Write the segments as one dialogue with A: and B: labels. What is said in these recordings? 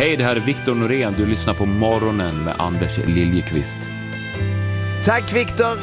A: Hej, det här är Viktor Norén. Du lyssnar på Morgonen med Anders Liljekvist.
B: Tack Viktor!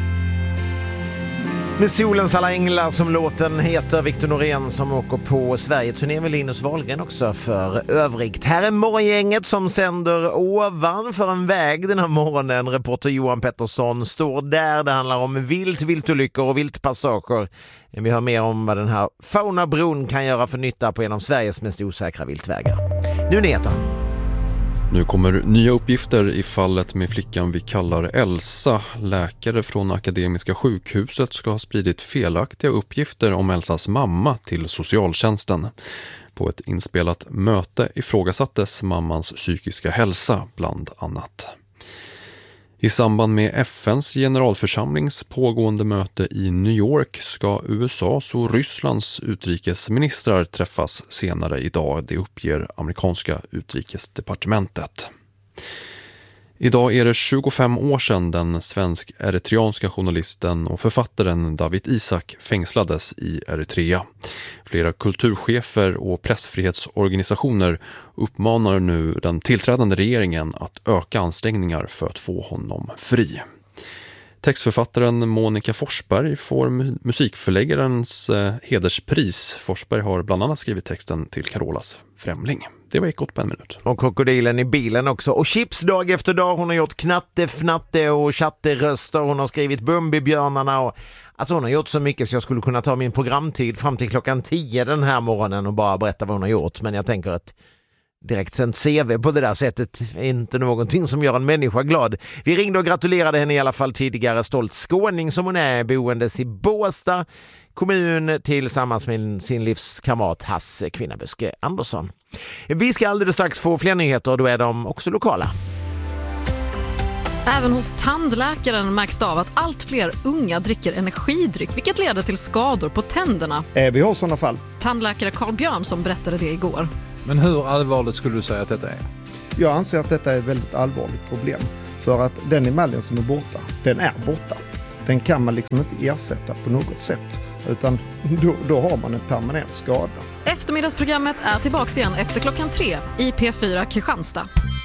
B: Med solens alla änglar som låten heter. Viktor Norén som åker på Sverige-turné med Linus Wahlgren också för övrigt. Här är morgongänget som sänder ovanför en väg den här morgonen. Reporter Johan Pettersson står där. Det handlar om viltolyckor och viltpassager. Vi hör mer om vad den här Faunabron kan göra för nytta på en av Sveriges mest osäkra viltvägar. Nu nyheter.
C: Nu kommer nya uppgifter i fallet med flickan vi kallar Elsa. Läkare från Akademiska sjukhuset ska ha spridit felaktiga uppgifter om Elsas mamma till socialtjänsten. På ett inspelat möte ifrågasattes mammans psykiska hälsa bland annat. I samband med FNs generalförsamlings pågående möte i New York ska USAs och Rysslands utrikesministrar träffas senare idag, det uppger amerikanska utrikesdepartementet. Idag är det 25 år sedan den svensk-eritreanska journalisten och författaren David Isak fängslades i Eritrea. Flera kulturchefer och pressfrihetsorganisationer uppmanar nu den tillträdande regeringen att öka ansträngningar för att få honom fri. Textförfattaren Monica Forsberg får musikförläggarens hederspris. Forsberg har bland annat skrivit texten till Carolas Främling. Det var Ekot på en minut.
B: Och krokodilen i bilen också. Och chips dag efter dag. Hon har gjort knatte, fnatte och chatteröster. Hon har skrivit Bumbibjörnarna. Och alltså hon har gjort så mycket så jag skulle kunna ta min programtid fram till klockan 10 den här morgonen och bara berätta vad hon har gjort. Men jag tänker att direkt sänt CV på det där sättet är inte någonting som gör en människa glad. Vi ringde och gratulerade henne i alla fall tidigare. Stolt skåning som hon är, boendes i Båstad kommun tillsammans med sin livskamrat Hasse Kvinnaböske Andersson. Vi ska alldeles strax få fler nyheter och då är de också lokala.
D: Även hos tandläkaren märks det av att allt fler unga dricker energidryck, vilket leder till skador på tänderna.
E: Vi har sådana fall.
D: Tandläkare Carl Björn som berättade det igår.
F: Men hur allvarligt skulle du säga att detta är?
E: Jag anser att detta är ett väldigt allvarligt problem. För att den emaljen som är borta, den är borta. Den kan man liksom inte ersätta på något sätt. Utan då har man en permanent skada.
D: Eftermiddagsprogrammet är tillbaka igen efter klockan 3 i P4 Kristianstad.